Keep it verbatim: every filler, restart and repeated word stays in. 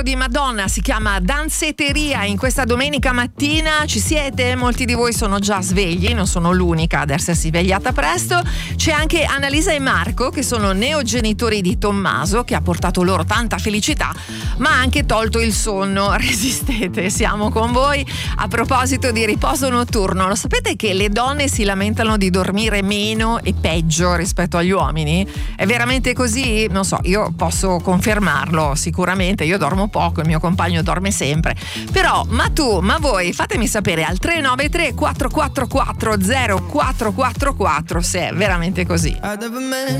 Di Madonna, si chiama Danzeteria. In questa domenica mattina ci siete? Molti di voi sono già svegli, non sono l'unica ad essersi svegliata presto. C'è anche Annalisa e Marco, che sono neogenitori di Tommaso, che ha portato loro tanta felicità ma ha anche tolto il sonno. Resistete, siamo con voi. A proposito di riposo notturno, lo sapete che le donne si lamentano di dormire meno e peggio rispetto agli uomini? È veramente così? Non so, io posso confermarlo sicuramente. Io dormo poco, il mio compagno dorme sempre. Però, ma tu, ma voi, fatemi sapere al tre nove tre quattro quattro quattro zero quattro quattro quattro se è veramente così.